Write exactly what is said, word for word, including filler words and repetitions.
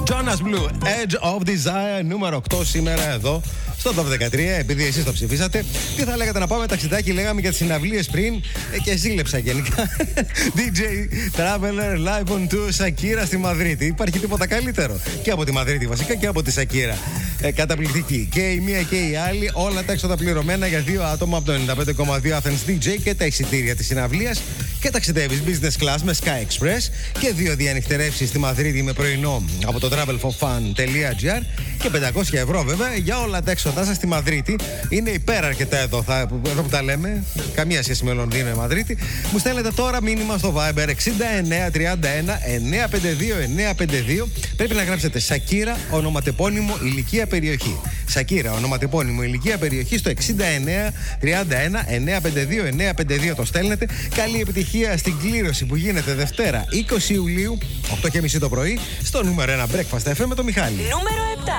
Jonas Blue, Edge of Desire, νούμερο οκτώ σήμερα εδώ στο Top δεκατρία, επειδή εσείς το ψηφίσατε. Τι θα λέγατε να πάμε ταξιδάκι, λέγαμε για τις συναυλίες πριν ε, και ζήλεψα γενικά. ντι τζέι Traveler Live on Tour Shakira στη Μαδρίτη. Υπάρχει τίποτα καλύτερο? Και από τη Μαδρίτη βασικά και από τη Shakira. Ε, καταπληκτική. Και η μία και η άλλη, όλα τα έξοδα πληρωμένα για δύο άτομα από το ενενήντα πέντε κόμμα δύο Athens ντι τζέι και τα εισιτήρια της συναυλίας. Και ταξιδεύεις business class με Sky Express και δύο διανυκτερεύσεις στη Μαδρίτη με πρωινό από το travel for fun τελεία τζι άρ και πεντακόσια ευρώ βέβαια για όλα τα έξοδά σας στη Μαδρίτη. Είναι υπεραρκετά εδώ, θα, εδώ που τα λέμε. Καμία σχέση με Λονδίνο ή Μαδρίτη. Μου στέλνετε τώρα μήνυμα στο Viber εξήντα εννέα τριάντα ένα εννιακόσια πενήντα δύο εννιακόσια πενήντα δύο. Πρέπει να γράψετε Shakira, ονοματεπώνυμο, ηλικία, περιοχή. Shakira, ονοματεπώνυμο, ηλικία, περιοχή στο εξήντα εννέα τριάντα ένα εννιακόσια πενήντα δύο εννιακόσια πενήντα δύο το στέλνετε. Καλή επιτυχία στην κλήρωση που γίνεται Δευτέρα είκοσι Ιουλίου, οκτώ και μισή το πρωί, στο νούμερο ένα Breakfast εφ εμ με το Μιχάλη. Νούμερο επτά.